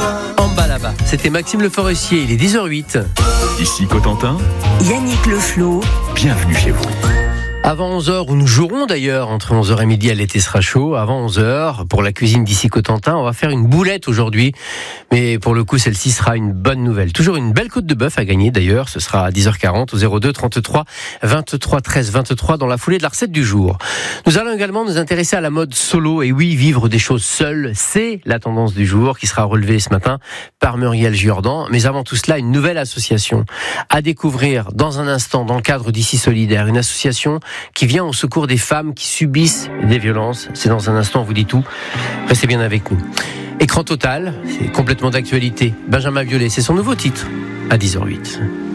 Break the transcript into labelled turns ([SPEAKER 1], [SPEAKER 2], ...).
[SPEAKER 1] En bas là-bas, c'était Maxime Le Forestier, il est 10h08.
[SPEAKER 2] Ici Cotentin,
[SPEAKER 3] Yannick Le Floh,
[SPEAKER 2] bienvenue chez vous.
[SPEAKER 1] Avant 11h, où nous jouerons d'ailleurs, entre 11h et midi à l'été sera chaud, avant 11h, pour la cuisine d'ici Cotentin, on va faire une boulette aujourd'hui, mais pour le coup celle-ci sera une bonne nouvelle. Toujours une belle côte de bœuf à gagner d'ailleurs, ce sera à 10h40 au 02 33 23 13 23 dans la foulée de la recette du jour. Nous allons également nous intéresser à la mode solo, et oui, vivre des choses seules, c'est la tendance du jour qui sera relevée ce matin par Muriel Giordan, mais avant tout cela, une nouvelle association à découvrir dans un instant dans le cadre d'Ici Solidaire, une association qui vient au secours des femmes qui subissent des violences. C'est dans un instant, on vous dit tout. Restez bien avec nous. Écran total, c'est complètement d'actualité. Benjamin Biolay, c'est son nouveau titre, à 10h08.